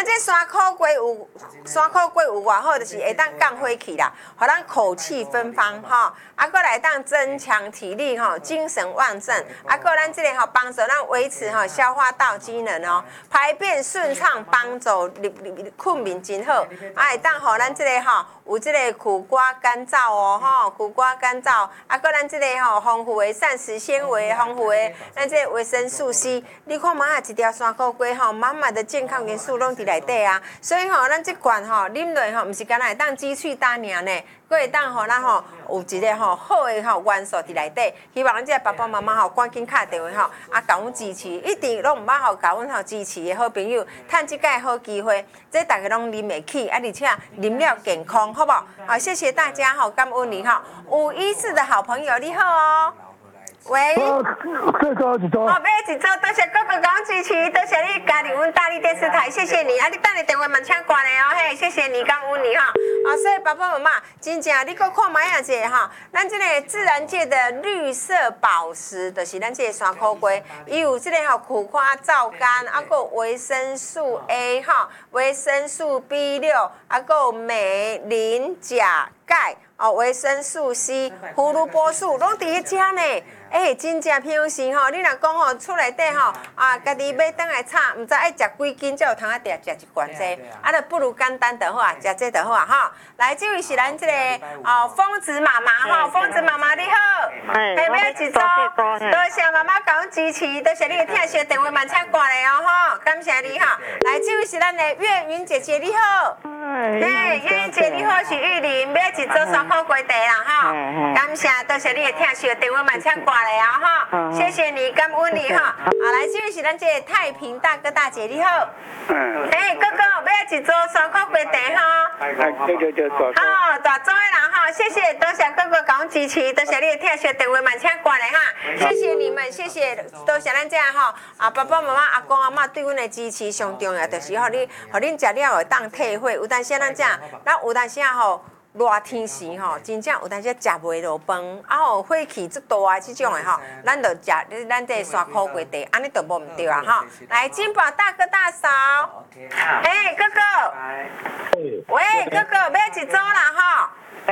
这山苦瓜有偌好，就是会当降火气啦，互咱口气芬芳吼，啊，搁来当增强体力吼，精神旺盛，啊，搁咱这个吼帮助咱维持吼消化道机能哦，排便顺畅，帮助困眠真好，啊，会当互咱这个吼有这个苦瓜干燥哦吼，苦瓜干燥，啊，搁咱这个吼丰富的膳食纤维，丰富的咱这个维生素 C， 你看嘛，一条山苦瓜吼，满满的健康元素拢伫内底啊，所以吼，咱这罐吼啉落吼，毋是干那会当支喙打尔呢，佫会当吼咱吼有一个吼好的吼元素伫内底。希望咱这爸爸妈妈吼赶紧敲电话吼，啊，甲阮支持，一直拢毋捌吼甲阮吼支持的好朋友，趁即个好机会，这大家拢啉会起，啊，而且啉了健康，好不好？好，谢谢大家吼，感恩你吼，514的好朋友你好哦。喂， 这周一周， 哦，买一周，多谢哥哥讲支持，多谢你加入阮大力电视台，谢谢你啊！你等下电话蛮请挂的哦，嘿，谢谢你，感恩你哈。啊，所以爸爸妈妈，真正你搁看卖啊者哈，咱这个自然界的绿色宝石，就是咱这个山苦瓜，伊有这个吼苦瓜皂苷，啊，搁维生素 A 哈，维生素 B6，啊，搁有镁、磷、钾、钙。哦，维生素 C、胡萝卜素拢伫迄遮呢，真正平时吼，你若讲吼厝内底吼啊，家己要倒来炒，毋知爱食几斤才有通啊，定食一罐这，啊，就不如简单就好啊，食这就好啊，哈。来，这位是咱这个疯子妈妈哈，疯子妈妈你好，下面一周，多谢妈妈甲阮支持，多谢你的听息电话蛮请挂来哦，哈，感谢你哈。来，这位是咱的月云姐姐你好。月云姐你好，是玉玲，买一周山苦瓜茶啦哈，感谢，多谢你的听息电话蛮请挂来啊哈，谢谢你，感恩你哈。来，这位是咱这个太平大哥大姐你好，哥哥买一周山苦瓜茶哈，好，大周的啦哈，谢谢，多谢哥哥甲阮支持，多谢你的听息电话蛮请挂来哈，谢谢你们，谢谢，多谢咱这哈爸爸妈妈、阿公阿嬷对阮的支持，上重要就是互恁食了会当退火，有当时咱有当时吼。热天时吼，真正有当时食袂落饭，啊吼火气足大啊，即种的吼，咱就食咱这山苦瓜茶，安尼就无毋对啊吼。来，金宝大哥大嫂，哥哥，喂，哥哥，买一组啦吼。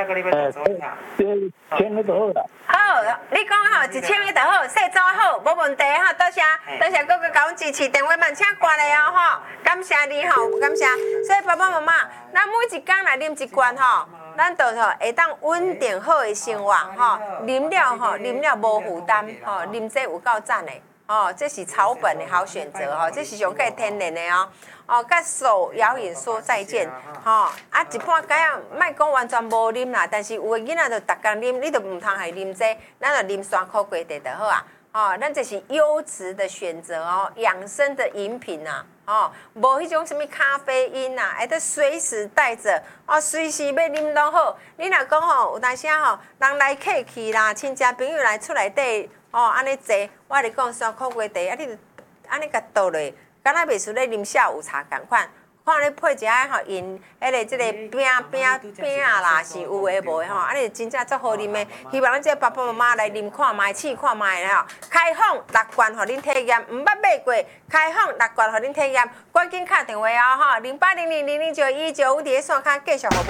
1000个就好啦。 好，你讲吼，1000个就好，细组好，无问题哈，多谢哥哥甲阮支持，电话慢请挂来哦吼，感谢你吼，感谢。所以爸爸妈妈，咱每一工来啉一罐吼。咱就吼会当稳定好的生活吼，啉了无负担吼，啉这有够赞的哦，这是草本的好选择吼，这是上个天然的哦，甲手摇饮说再见吼，一半解啊，莫讲完全无啉啦，但是有的囡仔就逐工啉，你就唔通系啉这，咱就啉山苦瓜茶就好啊。哦，咱这是优质的选择哦，养生的饮品呐，无迄种什么咖啡因呐，会得随时带着，随时要啉拢好。你若讲吼，有当时吼，人来客去啦，亲戚朋友来厝内底，安尼坐，我咧讲山苦瓜茶，你就安尼甲倒落，敢若袂输咧啉下午茶共款。看你配一下吼，因迄个即个饼啦，是有诶无诶吼，安尼真正足好啉诶。希望咱这爸爸妈妈来啉看卖，试看卖吼。开放6罐互恁体验，毋捌买过，开放6罐互恁体验，赶紧敲电话哦吼，0800000915伫咧线骹继续服务。